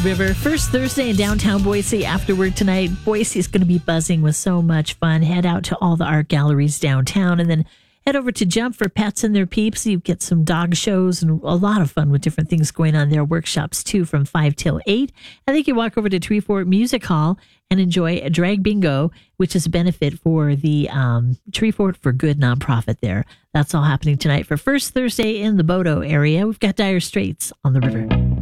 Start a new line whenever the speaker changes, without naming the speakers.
River. First Thursday in downtown Boise afterward tonight. Boise is going to be buzzing with so much fun. Head out to all the art galleries downtown and then head over to Jump for pets and their peeps. You get some dog shows and a lot of fun with different things going on there. Workshops too from 5 till 8. I think you walk over to Tree Fort Music Hall and enjoy a drag bingo, which is a benefit for the Tree Fort for Good nonprofit there. That's all happening tonight for First Thursday in the Bodo area. We've got Dire Straits on the river.